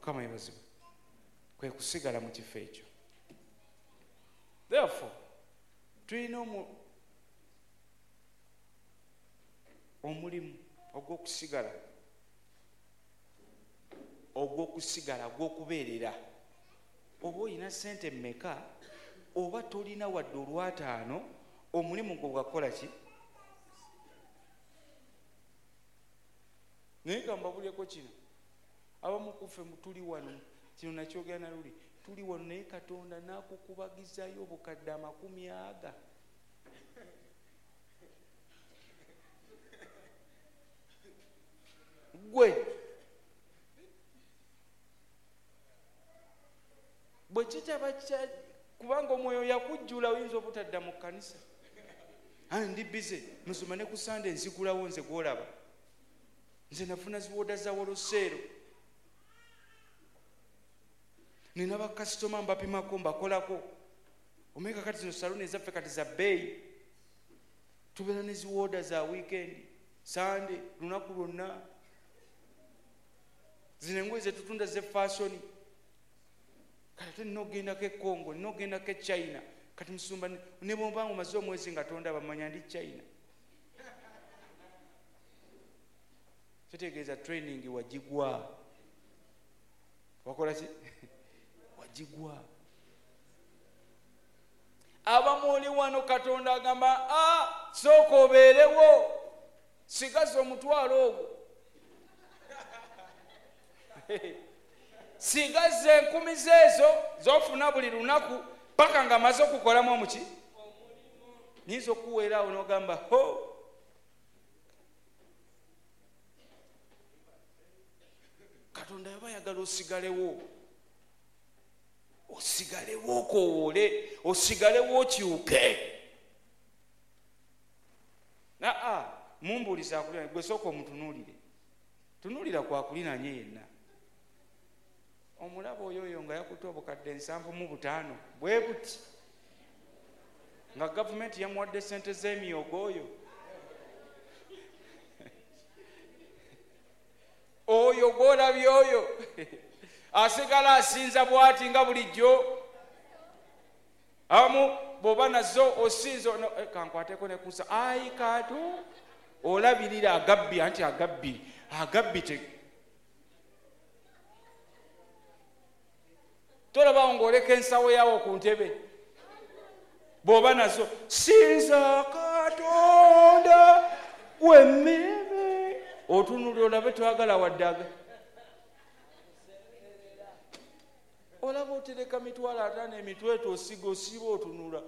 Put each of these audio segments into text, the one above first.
Mukama yebazibwe. Kwe kusigala mu kifo ekyo. Therefore tulina omulimu ogw'okusigala gw'okubeerera. Oba olina ssente mmeka oba tolina wadde olwataano, omulimu gwo gwakola ki? Naye ka mbabulyeko kino, abamu kuffe tuli wano, kino nakyogera na luli, tuli wano naye Katonda n'akukubagizayo obukadde 100. Gwe bwe kitaba kubanga omwoyo yakujjula oyinza obutadda mu kkanisa. Ndi bize musoma ne ku Sande nzigulawo nze gwolaba. Nze nafuna ziwoda za Woloseero. Nina bakasitoma mbapimako mbakolako. Omeka kati zino saluni ezaffe kati za bbeeyi. Tubeera ne ziwoda za weekend, Sande, lunaku lwonna. Zino engoye ze tutunda ze fashion. Kati ninogendako e Congo, ninogendako e China. Kati musumba ne bw'oba omaze omwezi nga tonda bamanya ndi China. Kitegeeza training wagigwa. Wakola ki? Wagigwa. Abamu oli wano Katonda agamba, sooka obeerewo, sigaza omutwalo ogwo. Sigaza 10,000 ezo z'ofuna buli lunaku paka nga maze okukolamu omuki. Nyinza okuweera awo n'ogamba Katonda yaba ayagala osigalewo. Osigalewo okowoole, osigalewo okyuke. Mumbuuliza akulina, gwe sooka omutunuulire. Tunuulira kwakulinanye yenna. Omulaba oyo nga yakutte obukadde 75 bwe buti, nga gavumenti yamuwadde ssente z'emyogo oyo. Oyo gw'olabye oyo asigala asinza bw'ati nga bulijjo. Amu bw'oba nazo osinza kankwateko ne kusa ayi kato olabirira agabbi anti agabbi te. Tolaba ng'oleka ensawo yawo ku ntebe. Bw'oba nazo sinza Katonda w'emmere. Otunulira olabe twagala waddaga. Olaba otereka 50 emitwetwe osiga osiba otunula.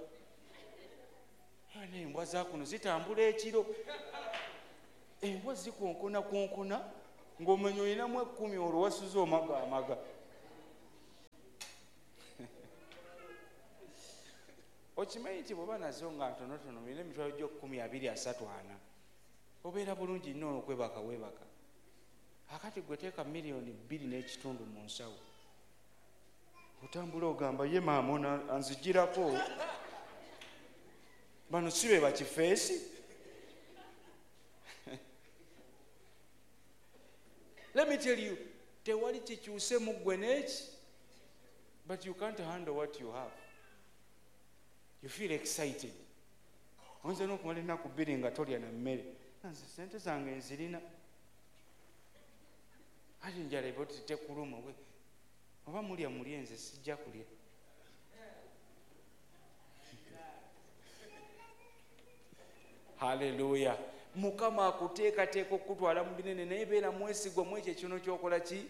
Embwa zakuno zitambula ekiro. Embwa zikonkona ng'omenya olinamu 10 olwo wasuza amaga. Okimanyi nti bw'oba nazo nga ntonotono olina emitwalo gyo 10,234 obeera bulungi nnyo okwebaka weebaka. Akati gwe teeka 2.5 million mu nsawo. Otambula ogamba ye maama anzigirako. Bano sibe bakifeesi. Let me tell you, tewali kikyuse mu ggwe n'eki, but you can't handle what you have. You feel excited. Oyinza n'okumala ennaku 2 nga tolya na mmere. Nze ssente zange nzirina. Ate njala eba tekuluma we. Oba mulya nze sijja kulya. Hallelujah. Mukama akuteekateeka okutwala mu binene naye beera mwesigwa mu ekyo kino ky'okola ki?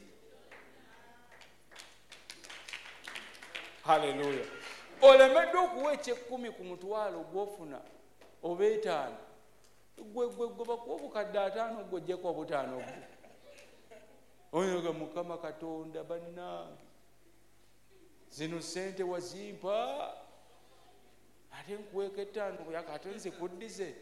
Hallelujah. Olemedde okuwa eky'ekkumi ku mutwalo gw'ofuna oba 5. Gwe bakuwa obukadde 5 gw'oggyeko obutaano bwo. Oyoga Mukama Katonda bannange. Zino ssente wazimpa. Ate nkuweeko 5 yakate nze kuddize.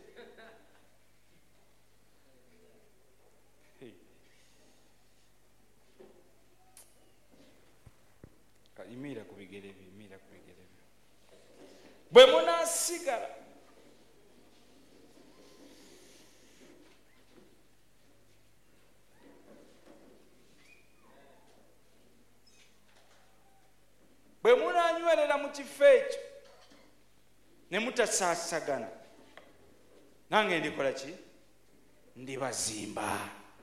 Yimira ku bigere bye. Bwe munaasigala mu kifo ekyo ne mutasaasagana, nange ndikola ki? Ndibazimba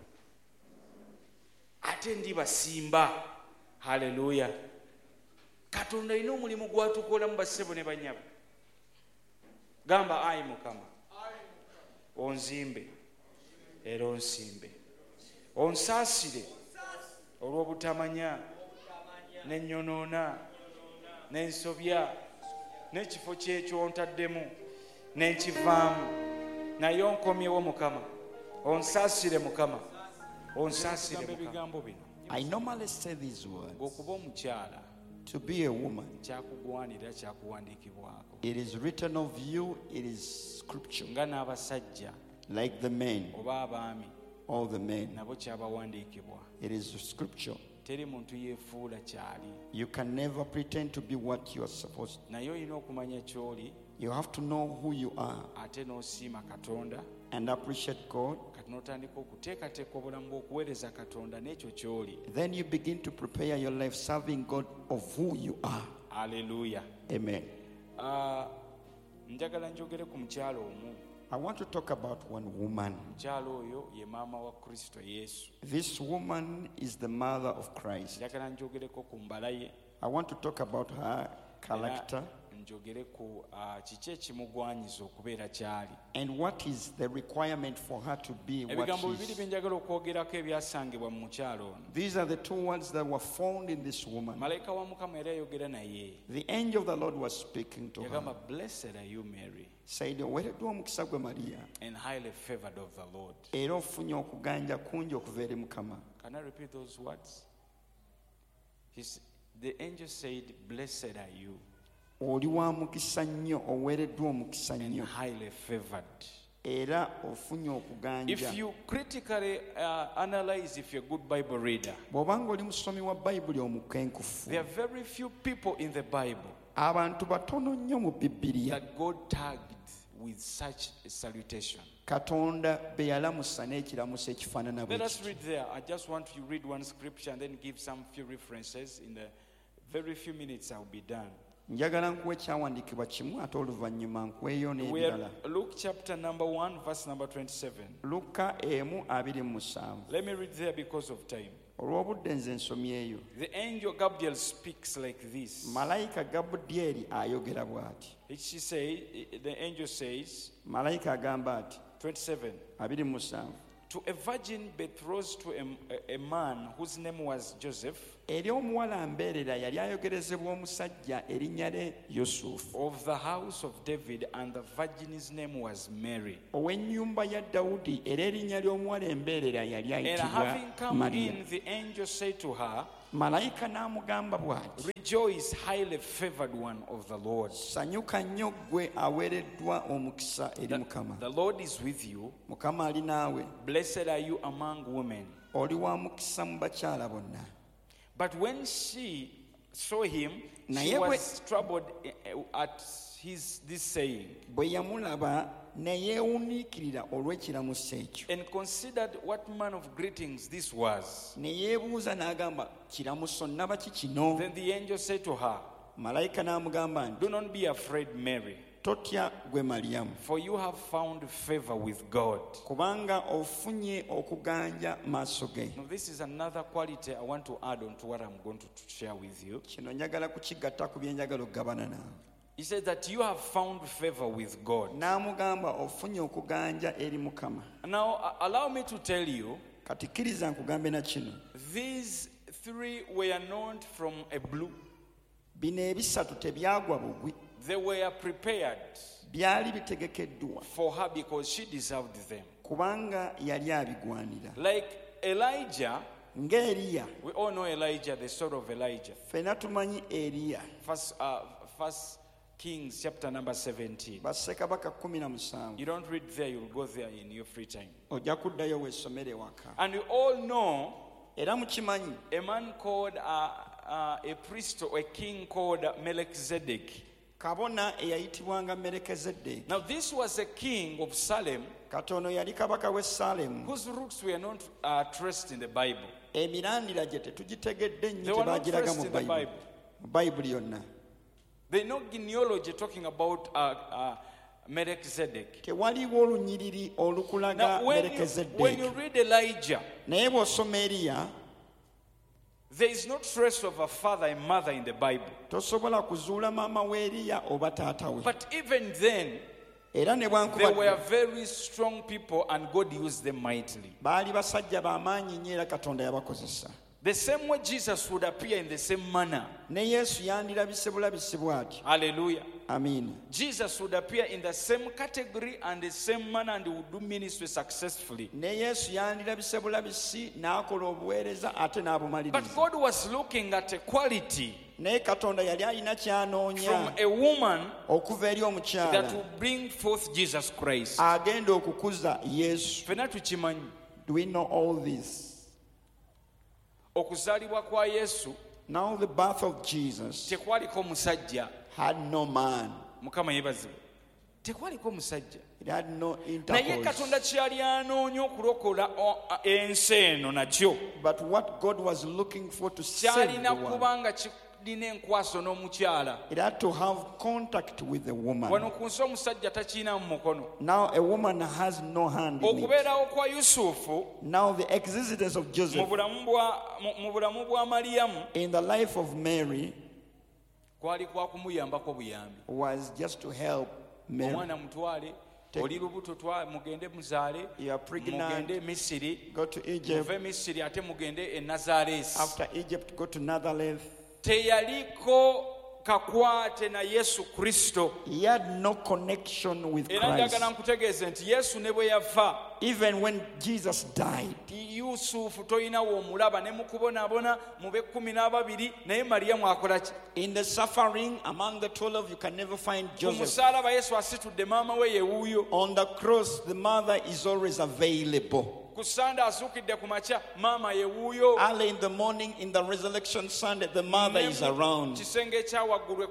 ate ndibasimba. Haleluya! Katonda alina omulimu gwatukola mu bassebo ne banyabo. Gamba, ayi Mukama, onzimbe era onsimbe, onsaasire olw'obutamanya n'ennyonoona n'ensobya n'ekifo kyekyo ontaddemu n'enkivaamu, naye onkomyewo Mukama, onsaasire Mukama, onsaasire ebigambo bino. I normally say these words. Okuba omukyala To be a woman, kyakugwanira, kyakuwandiikibwako. it is written of you, it is scripture. Nga n'abasajja Like the men, oba abaami all the men, nabo kyabawandiikibwa. it is scripture. Teri muntu yeefuula kyali, You can never pretend to be what you are supposed to. naye olina okumanya ky'oli You have to know who you are ate n'osiima Katonda, and appreciate God. kati n'otandika okuteekateeka obulamu bw'okuweereza Katonda n'ekyo ky'oli. Then you begin to prepare your life serving God of who you are. Aleluya. Amen. Njagala njogere ku mukyalo omu. I want to talk about one woman. Omukyalo oyo ye maama wa Kristo Yesu. This woman is the mother of Christ. Njagala njogereko ku mbala ye. I want to talk about her character Njogere ku kiki ekimugwanyiza okubeera kyali. and what is the requirement for her to be what Ebigambo she bibiri is. bye njagala okwogeraako ebyasangibwa mu mukyalo ono. These are the two words that were found in this woman. Malayika wa Mukama yali ayogera naye. The angel of the Lord was speaking to her. Yagamba, blessed are you Mary, Said, "Oweereddwa omukisa gwe Mariya, and highly favored of the Lord." era ofunye okuganja kungi okuva eri Mukama." Can I repeat those words? The angel said, blessed are you, Oli wa mukisa nnyo, oweereddwa omukisa and nnyo, highly favored. era ofunye okuganja. If you critically analyze, if you're a good Bible reader, Bw'obanga oli musomi wa Bayibuli omukenkufu, there are very few people in the Bible abantu batono nnyo mu Bibiliya that God tagged with such a salutation. Katonda be yalamusa n'ekiramuso ekifaanana bwe Let us kityo. read there. I just want to read one scripture and then give some few references. In the very few minutes, I'll be done. Njagala nkuwa ekyawandiikibwa kimu ate oluvannyuma nkuweeyo We are n'ebirala. Luke chapter number 1, verse number 27. Luka 1:27. Let me read there because of time. Olw'obudde nze nsomye eyo. The angel Gabriel speaks like this. Malayika Gabudyeri ayogera bw'ati. The angel says, Malayika agamba ati 27, 27. to a virgin betrothed to a man whose name was Joseph, Eri omuwala mbeerera yali ayogerezebwa omusajja erinnya lye Yusufu, of the house of David, and the virgin's name was Mary. ow'ennyumba ya Dawudi, era erinnya ly'omuwala embeerera yali And ayitibwa having come Mariya. in, the angel said to her, Malayika n'amugamba bw'ati, rejoice, highly favored one of the Lord. sanyuka nnyo ggwe aweereddwa omukisa eri Mukama. The Lord is with you. Mukama ali naawe, Blessed are you among women. oli wa mukisa mu bakyala bonna. But when she saw him, she Naye was troubled at this saying, Bwe yamulaba ne yeewuniikirira olw'ekiramuso ekyo, and considered what manner of greetings this was. ne yeebuuza n'agamba, kiramuso nnaba ki kino? Then the angel said to her, Malayika n'amugamba nti, do not be afraid, Mary, totya gwe Maliyamu, for you have found favor with God. kubanga ofunye okuganja maaso ge. Now, this is another quality I want to add on to what I'm going to share with you. Kino njagala kukigatta ku bye njagala okugabana naawe. He says that you have found favor with God. N'amugamba ofunye okuganja eri Mukama. Now, allow me to tell you, Kati kkiriza nkugambe na kino. these three were not from a blue. Bino ebisatu tebyagwa bugwi, They were prepared byali bitegekeddwa for her because she deserved them. kubanga yali abigwanira. Like Elijah, Nga Eriya, we all know Elijah, the story of Elijah. ffenna tumanyi Eriya, First Kings chapter number 17. bassekabaka 17. You don't read there, you'll go there in your free time. Ojja kuddayo weesomere waka. And we all know Era mukimanyi a man called a priest or a king called Melchizedek. kabona eyayitibwanga Merekezeddeeki. Now this was a king of Salem Katono yali kabaka w'e Saalemu. whose roots were not traced in the Bible. Emirandira gye tetugitegedde They nnyo were not tebaagiraga traced mu in the Bayibuli. Bible. Mu Bayibuli yonna. There's no genealogy talking about Melchizedek. tewaliwo olunyiriri olukulaga Now, when you Melchizedek. read Elijah, Naye bw'osoma Eriya there is no trace of a father and mother in the Bible. tosobola kuzuula maama we Eriya oba taata we. But even then, Era ne they bwankubadde were very strong people and God used them mightily. baali basajja b'amaanyi nnyo era Katonda yabakozesa. The same way Jesus would appear in the same manner. Ne Yesu yandirabise bulabisi bw'ati. Hallelujah. Amiina. Jesus would appear in the same category and the same manner and he would do ministry successfully. Ne Yesu yandirabise bulabisi n'akola obuweereza ate But n'abumaliriza. God was looking at a quality Naye Katonda yali alina from ky'anoonya a woman okuva eri that omukyala will bring forth Jesus Christ. agenda okukuza Yesu. Ffenna tukimanyi Do we know all this? okuzaalibwa kwa Yesu Now the birth of Jesus tekwaliko musajja. had no man. Mukama yeebazibwe. Tekwaliko musajja. It had no Naye intercourse. Katonda kyali anoonya okulokola ensi eno nakyo But what God was looking for to save kyalina the world, kuba nga kirina enkwaso n'omukyala. it had to have contact with the woman. Wano ku nsi omusajja takiina mu mukono. Now a woman has no hand in it. Okubeerawo kwa Yusufu Now the existence of mu Joseph bulamu bwa Mariyamu in the life of Mary kwali kwa kumuyambako buyambi. was just to help Mary. Omwana mutwale, oli lubuto mugende muzaale, You are pregnant, mugende e Misiri, go to Egypt. muve Misiri ate mugende e Nazaaleesi. After Egypt, go to Nazareth. Teyaliko kakwate na Yesu Kristo. He had no connection with Era Christ. njagala nkutegeeze nti Yesu ne bwe yafa, Even when Jesus died, Yusufu toyinawo omulaba ne mukubonaabona mu be 12 naye Mariyamu akola ki? in the suffering among the 12, you can never find Ku Joseph. musaalaba Yesu asitudde maama we ye wuuyo. On the cross, the mother is always available. Ku Sande azuukidde ku makya maama ye wuuyo. Early in the morning, in the resurrection Sunday, the mother is around. Kisenge ekya waggulu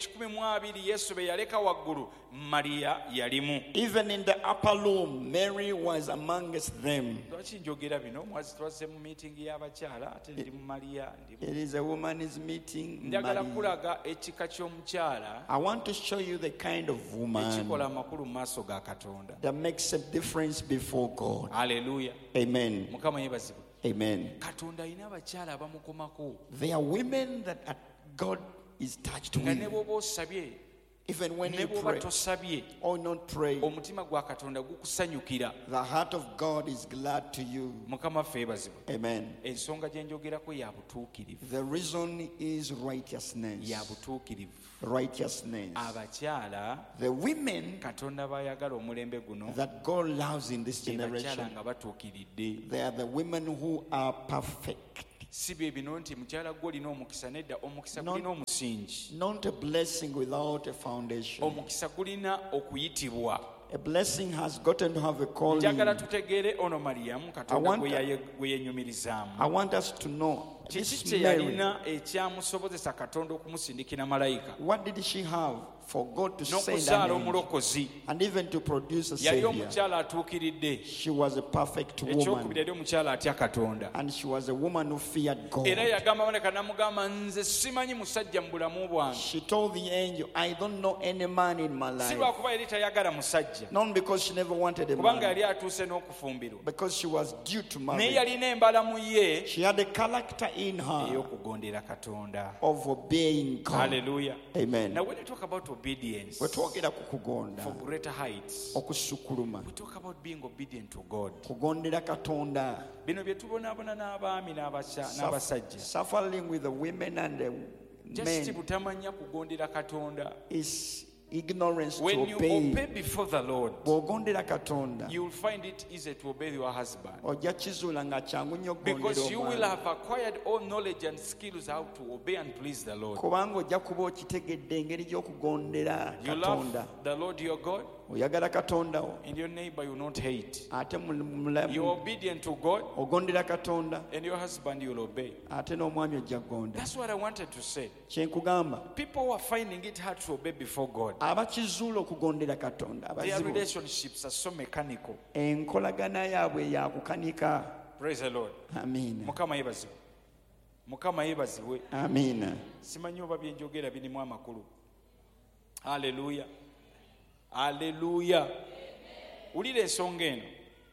12 Yesu be yaleka waggulu, Mariya yalimu. Even in the upper room, Mary was amongst them. Lwaki njogera bino? Mwazi twazze mu meeting y'abakyala ate ndi mu Mariya ndi It is a woman's meeting. njagala Mary. kulaga ekika ky'omukyala I want to show you the kind of woman ekikola amakulu mu maaso ga Katonda. that makes a difference before God. Haleluya. Amen. Mukama yeebazibwe. Amen. Katonda alina abakyala abamukomako There are women that God is touched nga ne with. bw'oba osabye Even when ne you bw'oba pray tosabye, or not pray, omutima gwa Katonda gukusanyukira. the heart of God is glad to you. Mukama ffe yeebazibwe. Amen. Ensonga gye njogerako ya butuukirivu. The reason is righteousness. Ya butuukirivu. Righteousness. Abakyala The women Katonda bayagala omulembe guno that God loves in this be bakyala generation, nga batuukiridde. they are the women who are perfect. Si bye bino nti mukyala gwe olina omukisa, nedda omukisa No. gulina omusingi. Not a blessing without a foundation. Omukisa gulina okuyitibwa. A blessing has gotten to have a calling. Njagala tutegeere ono Mariyamu Katonda want- gwe yenyumirizaamu. I want us to know Kiki this kye Mary, yalina ekyamusobozesa Katonda okumusindikira malayika what did she have for God to send n'okuzaala an angel omulokozi? and even to produce a Yali savior? omukyala atuukiridde. She was a perfect woman, Ekyokubiri yali omukyala atya Katonda. and she was a woman who feared God. Era yagamba maleka namugamba nze simanyi musajja mu bulamu bwange. She told the angel, I don't know any man in my Si life. lwakuba yali tayagala musajja, Not because she never wanted a kubanga man, yali atuuse n'okufumbirwa. because she was due to Naye marry. yalina embalamu ye She had a character in her ey'okugondera Katonda. of obeying God. Hallelujah. Amen. Now when we talk about obedience Bwe twogera ku kugonda, for greater heights, okusukuluma, we talk about being obedient to God. kugondera Katonda, Bino bye tubonaabona n'abaami n'abasajja. suffering with the women and the Just men butamanya kugondera Katonda. is ignorance to When you obey. obey before the Lord, Bw'ogondera Katonda, you will find it easy to obey your husband. ojja kizuula nga kyangu nnyo Because you will okugondera have acquired all knowledge and skills how to obey and please the Lord. kubanga ojja kuba okitegedde engeri gy'okugondera You Katonda. love the Lord your God, Oyagala Katonda wo, and your neighbor you will not hate. ate You're mulamu obedient to God, ogondera Katonda, and your husband you will obey. ate n'omwami ojja kugonda. That's what I wanted to say. Kye nkugamba, People who are finding it hard to obey before God, abakizuula okugondera Katonda, their abazibu, relationships are so mechanical. enkolagana yaabwe yakukanika. Praise the Lord. Amiina. Mukama yeebazibwe. Mukama yeebazibwe. Amiina. Simanyi oba bye njogera birimu amakulu. Haleluya, haleluya. Ulira ensonga eno.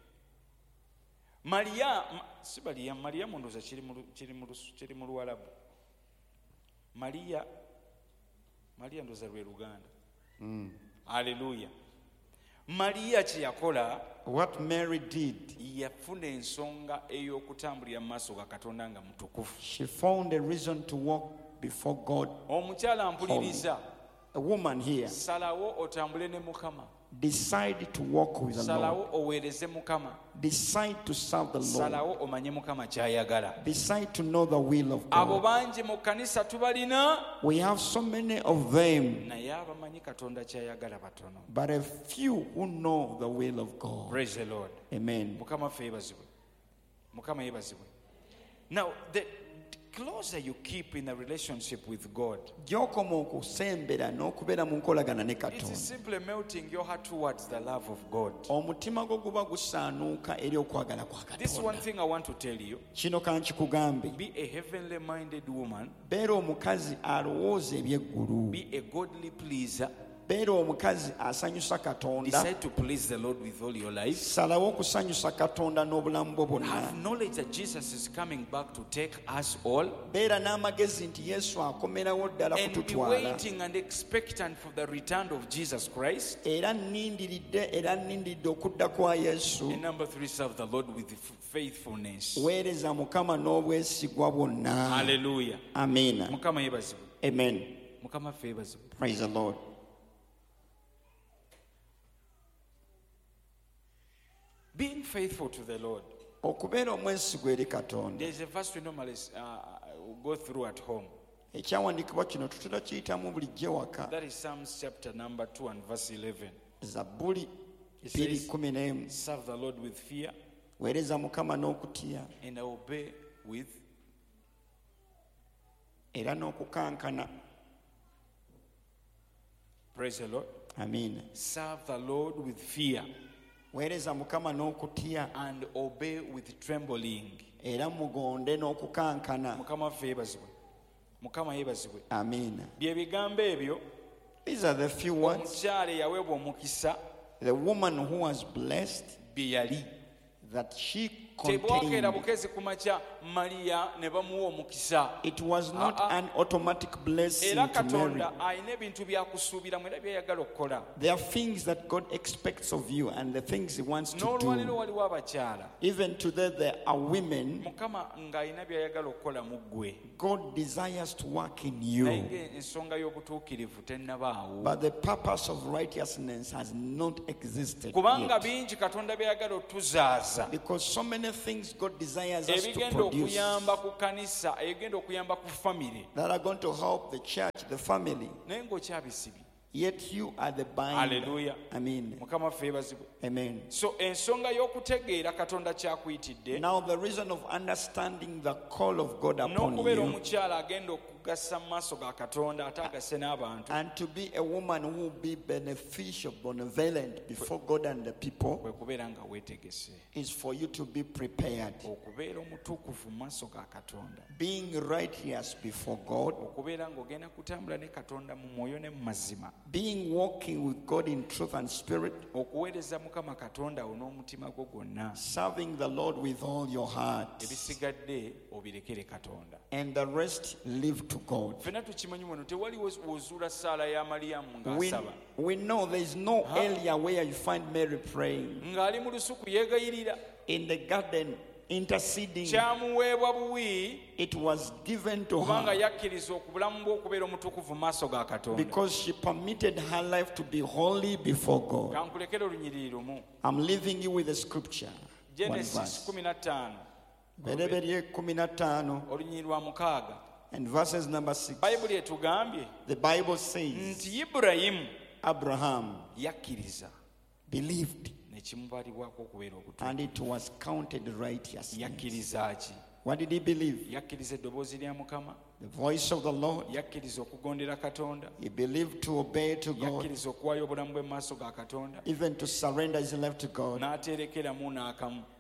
Mariya mundoza kiri mu Luwalabu. Mariya ndoza lwe Luganda. Haleluya. Mariya kye yakola, what Mary did, yafuna ensonga ey'okutambulira mu maaso ga Katonda nga mutukufu. she found a reason to walk before God. Omukyala mpuliriza, A woman here salawo otambule ne Mukama, decide to walk with the Lord, salawo oweereze Mukama, decide to serve the Lord, salawo omanye Mukama ky'ayagala. decide to know the will of Abo God. bangi mu kkanisa tubalina, We have so many of them, naye abamanyi Katonda ky'ayagala batono. but a few who know the will of God. Praise the Lord. Amen. Mukama ffe yeebazibwe. Mukama yeebazibwe. Now, the closer you keep in a relationship with God, Gy'okoma okusembera n'okubeera mu nkolagana ne it Katonda, is simply melting your heart towards the love of God. omutima gwo guba gusaanuuka eri okwagala kwa This one Katonda. thing I want to tell you, Kino kankikugambe, be a heavenly minded woman, beera omukazi alowooza eby'eggulu, be a godly pleaser, beera omukazi asanyusa Katonda, decide to please the Lord with all your life. salawo okusanyusa Katonda n'obulamu bwo bwonna, Have knowledge that Jesus is coming back to take us all, beera n'amagezi nti Yesu akomerawo ddala and be kututwala, waiting and expectant for the return of Jesus Christ. era nnindiridde okudda kwa Yesu. And number 3, serve the Lord with faithfulness. Weereza Mukama n'obwesigwa bwonna. Hallelujah. Amiina. Mukama yebazibwe. Amen. Mukama ffe yebazibwe. Praise the Lord. Being faithful to the Lord. Okubeera omwesigwa eri Katonda. There's a verse we normally go through at home. Ekyawandiikibwa kino tutera kiyitamu bulijjo waka. That is Psalms chapter number 2 and verse 11. Zabbuli It says, 2:11. serve the Lord with fear Weereza Mukama n'okutya and obey with. era n'okukankana. Praise the Lord. Amiina. Serve the Lord with fear Weereza Mukama n'okutya and obey with trembling. era mugonde n'okukankana. Mukama ffe yebazibwe. Mukama yebazibwe. Amiina. Bye bigambo ebyo These are the few words. omukyala eyaweebwa omukisa The woman who was blessed bye yali. that she Tebwakeera contained. bukezi ku makya Mariya ne bamuwa omukisa. It was not an automatic blessing Era to Mary. Katonda alina ebintu byakusuubiramu era byayagala okukola. There are things that God expects of you and the things He wants to N'olwaliro do. waliwo abakyala Even today, there are women Mukama ng'alina byayagala okukola mu ggwe. God desires to work in Naye you, ng'ensonga y'obutuukirivu tennabaawo. but the purpose of righteousness has not existed Kubanga yet. bingi Katonda byayagala otuzaaza. Because so many things God desires us to Ebigenda produce okuyamba ku kanisa, ebigenda okuyamba ku famire. that are going to help the church, the family. Naye ng'okyabisibye. Yet you are the binder. Hallelujah. Amen. Mukama ffe yebazibwe. Amen. So ensonga y'okutegeera Katonda kyakuyitidde Now the reason of understanding the call of God upon n'okubeera you omukyala agenda okugasa mu maaso ga Katonda ate agase n'abantu and to be a woman who will be beneficial, benevolent before God and the people kwe kubeera nga weetegese is for you to be prepared. okubeera omutuukuvu mu maaso ga Katonda, Being righteous before God, okubeera ng'ogenda kutambula ne Katonda mu mwoyo ne mu mazima, being walking with God in truth and spirit, okuweereza Mukama Katonda wo n'omutima gwo gwonna, serving the Lord with all your heart, ebisigadde obirekere Katonda. and the rest leave to God. Ffenna tukimanyi wano tewali wozuula ssaala ya Maliyamu We, ng'asaba we know there is no area where you find Mary praying. ng'ali mu lusuku yeegayirira, In the garden, interceding, kyamuweebwa buwi it was given to kubanga her yakkiriza okubulamu bwe okubeera omutukuvu mu maaso ga Katonda. because she permitted her life to be holy before God. Kankulekere olunyiriri lumu. I'm leaving you with a scripture. One Genesis verse. 15 Bereberye 15 olunyiriri lwa 6. and verses number 6. Bayibuli etugambye The Bible says nti Ibulayimu Abraham yakkiriza believed ne kimubalibwako okubeera obutuufu. and it was counted righteousness. Yakkiriza ki? What did he believe? Yakkiriza eddoboozi lya Mukama, The voice of the Lord. yakkiriza okugondera Katonda, He believed to obey to God, yakkiriza okuwaayo obulamu bwe mu maaso ga Katonda, even to surrender his life to God. n'aterekeramu n'akamu.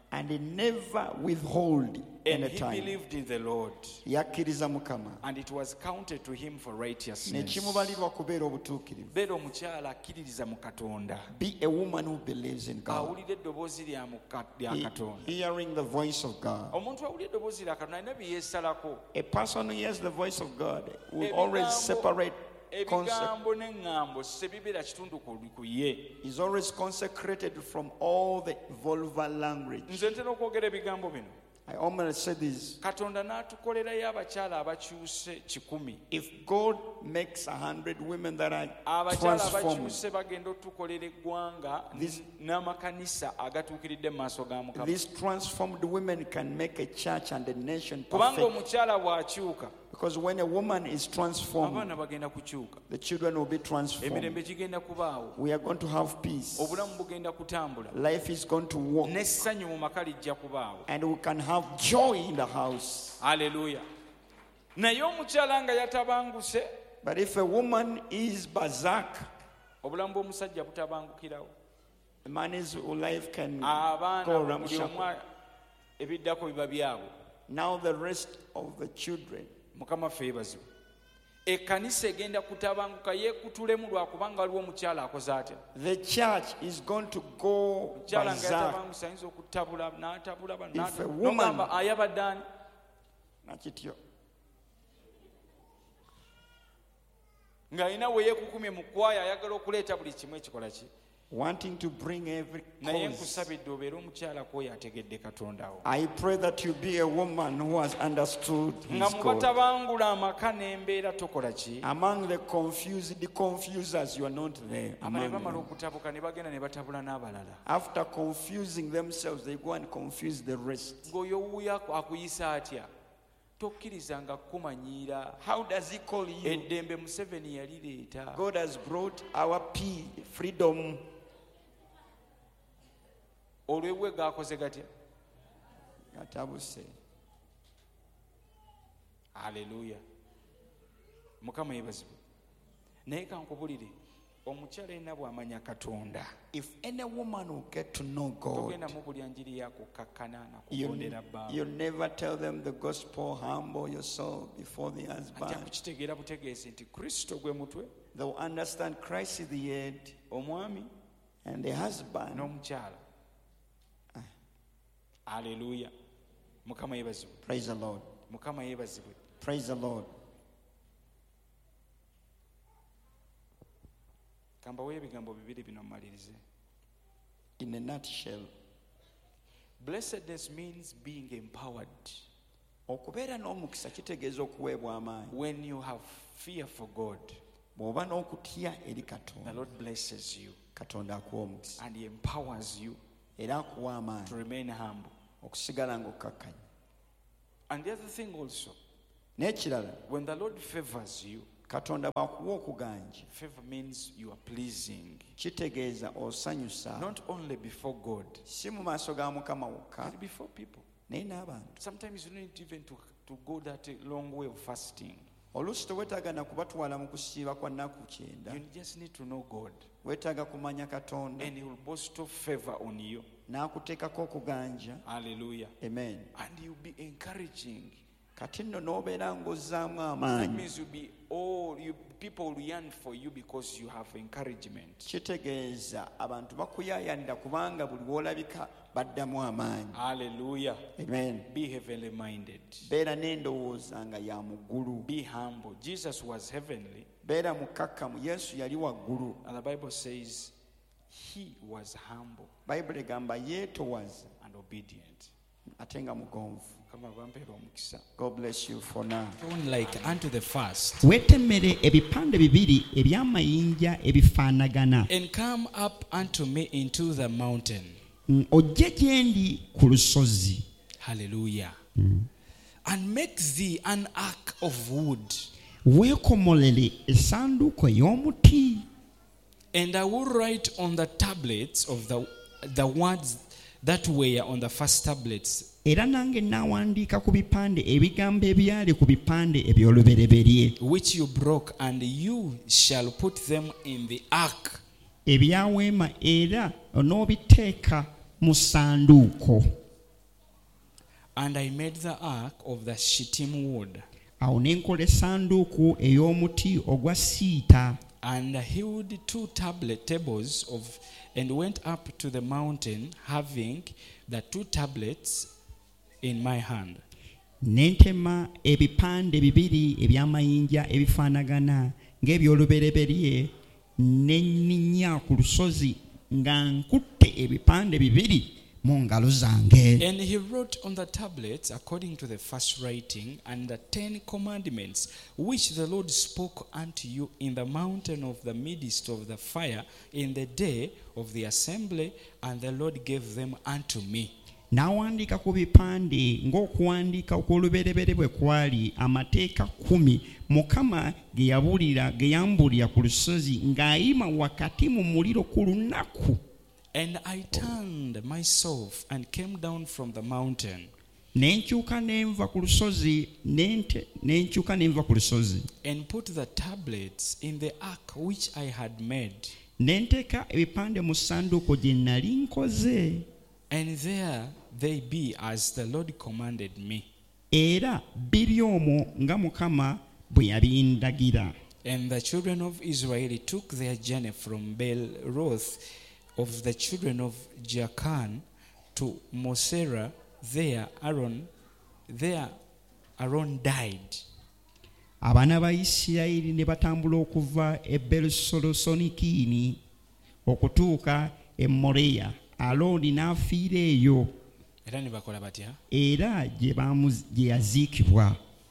and he never withhold And any he time. believed in the Lord, Yakkiriza Mukama and it was counted to him for ne righteousness. kimubalirwa kubeera obutuukirivu. Beera omukyala akkiririza mu Katonda, Be a woman who believes in God. awulira eddoboozi lya Katonda. Hearing the voice of God. Omuntu awulira eddoboozi lya Katonda alina bye yeesalako. A person who hears the voice of God will always separate concept. Ebigambo n'eŋŋambo sebibeera kitundu ku ye. Is always consecrated from all the vulgar language. Nze ntera okwogera ebigambo bino. I almost say this. Katonda n'atukolerayo abakyala abakyuse 1,000. If God makes 100 women that are Abakyala transformed, abakyuse bagenda otukolera eggwanga n'amakanisa agatuukiridde mu maaso ga Mukama. these transformed women can make a church and a nation Kubanga perfect. omukyala bw'akyuka, Because when a woman is transformed, abaana bagenda kukyuka, the children will be transformed. emirembe gigenda kubaawo, We are going to have peace. obulamu bugenda kutambula, Life is going to walk. n'essanyu mu maka lijja kubaawo. And we can have joy in the house. Haleluya. Naye omukyala nga yatabanguse, But if a woman is berserk, obulamu bw'omusajja butabangukirawo. the man's life can Abaana go buli ramshackle. omu ebiddako biba byabwe. Now the rest of the children. Mukama ffe yeebazibwe. Ekkanisa egenda kutabanguka yeekutulemu lwakubanga waliwo omukyala akoze atya. The church is going to go Omukyala nga berserk. yatabangusa ayinza okutabula n'atabula If a woman- n'ogamba ayabadde ani? Nakityo. Ng'alina we yeekukumye mu kwaya ayagala okuleeta buli kimu ekikola ki. Wanting to bring every Naye cause. nkusabidde obeere omukyala kwoyo ategedde Katonda wo. I pray that you be a woman who has understood Nga his mu God. batabangula amaka n'embeera tokola ki. Among the confusers, you are not there. Abale Among bamala them. okutabuka ne bagenda ne batabula n'abalala. After confusing themselves, they go and confuse the rest. Ng'oyo wuuyo akuyisa atya? Tokkirizanga kumanyiira. How does he call you? Eddembe Museveni yalireeta. God has brought our freedom. Olwebwe gaakoze gatya? Gatabuse. Haleluya. Mukama yeebazibwe. Naye kankubulire, omukyala yenna bw'amanya Katonda, If any woman will get to know God, togenda mu buli njiri yakukakkana na kugondera bbaawe. you never tell them the gospel, humble yourself before the Ajja husband. kukitegeera butegeezi nti Kristo gwe mutwe, They will understand Christ is the head omwami and the husband. n'omukyala. Haleluya. Mukama yeebazibwe. Praise the Lord. Mukama yeebazibwe. Praise the Lord. Kambawo ebigambo bibiri bino mmalirize. In a nutshell, Blessedness means being empowered. okubeera n'omukisa kitegeeza okuweebwa amaanyi. When you have fear for God, Bw'oba n'okutya eri the Katonda, Lord blesses you Katonda akuwa omukisa and He empowers you era akuwa to amaanyi remain humble. okusigala ng'okkakkanya. And the other thing also, N'ekirala, when the Lord favors you, Katonda bw'akuwa okuganja, favor means you are pleasing, kitegeeza osanyusa not only before God, si mu maaso ga Mukama wokka but before people. naye n'abantu. Sometimes you don't need even to go that long way of fasting. Oluusi teweetaaga na kubatwala mu kusiiba kwa nnaku 9. You just need to know God, Weetaaga kumanya Katonda and He will bestow favor on you. n'akuteekako okuganja. Hallelujah. Amen. And you'll be encouraging. Kati nno n'obeera ng'ozzaamu That amaanyi, means people will yearn for you because you have encouragement. kitegeeza abantu bakuyaayanira kubanga buli w'olabika baddamu amaanyi. Hallelujah. Amen. Be heavenly minded. Beera n'endowooza nga ya muggulu. Be humble. Jesus was heavenly, Beera mukkakkamu. Yesu yali waggulu. and the Bible says He was humble Bayibuli egamba yeetowaza and obedient. ate nga mugonvu. Kama bampeera omukisa. God bless you for now. Like unto the first, weetemere ebipande bibiri eby'amayinja ebifaanagana. and come up unto me into the mountain. Ojje gye ndi ku lusozi. Hallelujah. And make thee an ark of wood, Weekomolere essanduuko ey'omuti. and I will write on the tablets of the words that were on the first tablets, Era nange n'awandiika ku bipande ebigambo ebyali ku bipande eby'olubereberye. which you broke, and you shall put them in the ark. Ebyaweema era onoobiteeka mu ssanduuko. And I made the ark of the shittim wood, awo ne nkola essanduuku ey'omuti ogwa siita, and hewed 2 tables of, and went up to the mountain, having the 2 tablets in my hand. ne ntema ebipande bibiri eby'amayinja ebifaanagana ng'ebyolubereberye, ne nninnya ku lusozi nga nkutte ebipande bibiri mu ngalo zange. And he wrote on the tablets according to the first writing, and the 10 commandments which the Lord spoke unto you in the mountain of the midst of the fire in the day of the assembly, and the Lord gave them unto me. N'awandiika ku bipande ng'okuwandiika okw'olubereberye bwe kwali, amateeka 10 Mukama ge yambuulira ku lusozi ng'ayima wakati mu muliro ku lunaku. And I turned myself and came down from the mountain, Nenkyuka nenva ku lusozi, and put the tablets in the ark which I had made. ne nteeka ebipande mu ssanduuko gye nnali nkoze, And there they be as the Lord commanded me. era biri omwo nga Mukama bwe yabindagira. And the children of Israel took their journey from Beeroth of the children of Jaakan to Mosera. There Aaron died. Abaana ba Isirayiri ne batambula okuva e Berusolosonikiini okutuuka e Moreya. Alooni n'afiira eyo, Era ne bakola batya? era gye yaziikibwa.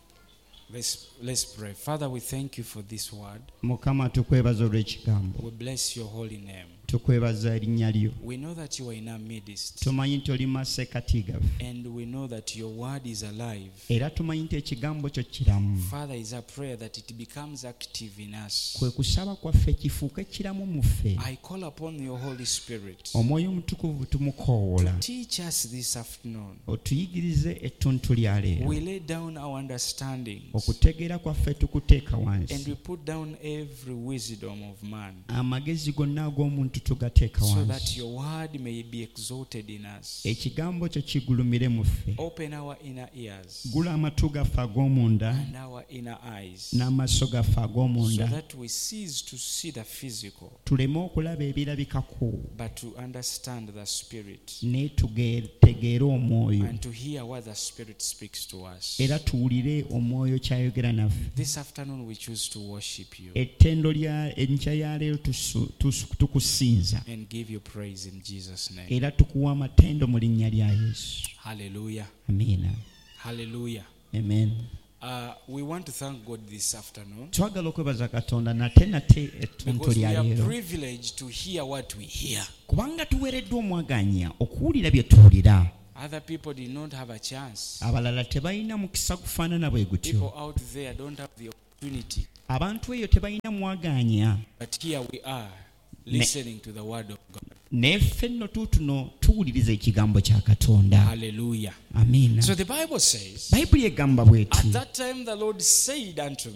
Let's pray. Father, we thank you for this word. Mukama tukwebaza olw'ekigambo, We bless your holy name. tukwebaza erinnya lyo. We know that you are in our midst, Tumanyi nti oli masekkati gaffe, and we know that your word is alive. era tumanyi nti ekigambo kyo kiramu. Father, is a prayer that it becomes active in us. Kwe kusaba kwaffe kifuuke kiramu mu ffe. I call upon your Holy Spirit. Omwoyo omutukuvu tumukoowoola, Teach us this afternoon. otuyigirize ettuntu lya leero. We lay down our understandings, Okutegeera kwaffe tukuteeka and wansi, we put down every wisdom of man, amagezi gonna ag'omuntu tugateeka so that wansi, your word may be exalted in us. ekigambo kyo kigulumire mu ffe. Open our inner ears Gula amatu gaffe ag'omunda and our inner eyes, n'amaaso gaffe so ag'omunda, that we cease to see the physical, tuleme okulaba ebirabikako, but to understand the spirit, ne tutegeere omwoyo, and to hear what the spirit speaks to us. era tuwulire omwoyo kyayogera naffe. This afternoon we choose to worship you Ettendo lya enkya ya leero tukusinza, and give you praise in Jesus' name. era tukuwa amatendo mu linnya lya Yesu. Hallelujah. Amiina. Hallelujah. Amen. We want to thank God this afternoon Twagala okwebaza Katonda nate ettuntu because we lya are leero, privileged to hear what we hear. kubanga tuweereddwa omwaganya okuwulira bye tuwulira. Other people did not have a chance. Abalala tebalina mukisa gufaanana bwe People gutyo. out there don't have the opportunity. Abantu eyo tebalina mwaganya. But here we are listening to the word of God. Naye ffe nno tuutuno tuwuliriza ekigambo kya Katonda. Hallelujah. Amiina. So the Bible says, Bayibuli egamba bw'eti, at that time the Lord said unto